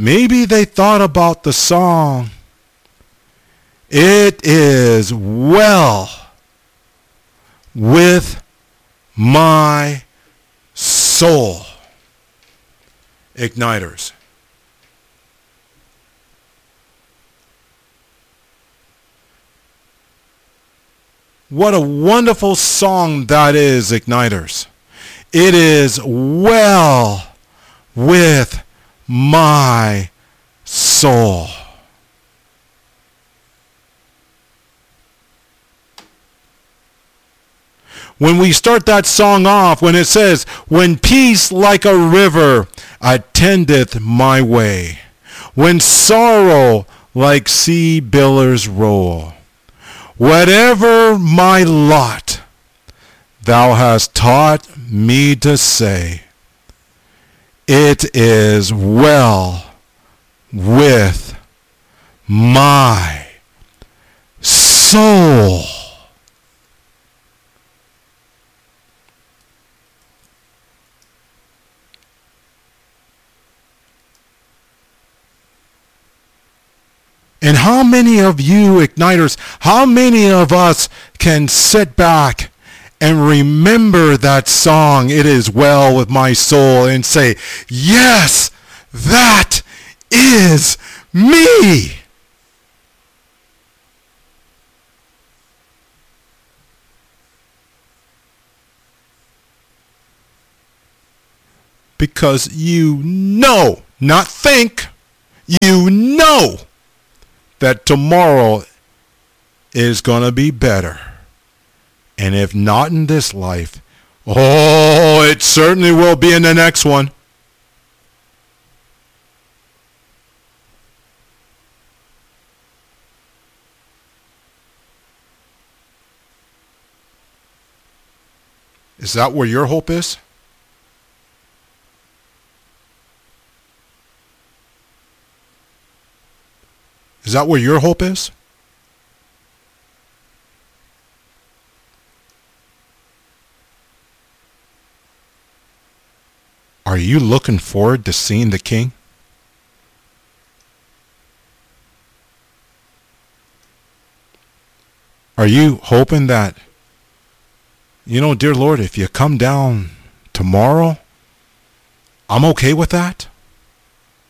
maybe they thought about the song, "It is well with my soul." Igniters. What a wonderful song that is, Igniters. It is well with my soul. When we start that song off, when it says, "When peace like a river attendeth my way, when sorrow like sea billows roll, whatever my lot, thou hast taught me to say, it is well with my soul." And how many of you Igniters, how many of us can sit back and remember that song, "It is well with my soul," and say, yes, that is me. Because you know, not think, you know that tomorrow is going to be better. And if not in this life, oh, it certainly will be in the next one. Is that where your hope is? Is that where your hope is? Are you looking forward to seeing the King? Are you hoping that, dear Lord, if you come down tomorrow, I'm okay with that?